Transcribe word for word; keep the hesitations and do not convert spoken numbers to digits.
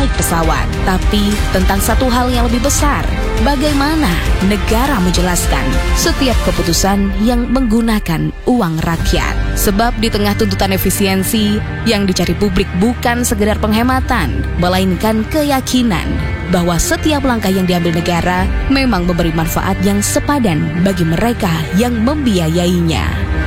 naik pesawat. Tapi tentang satu hal yang lebih besar, bagaimana negara menjelaskan setiap keputusan yang menggunakan uang rakyat. Sebab di tengah tuntutan efisiensi, yang dicari publik bukan sekedar penghematan, melainkan keyakinan bahwa setiap langkah yang diambil negara memang memberi manfaat yang sepadan bagi mereka yang membiayainya.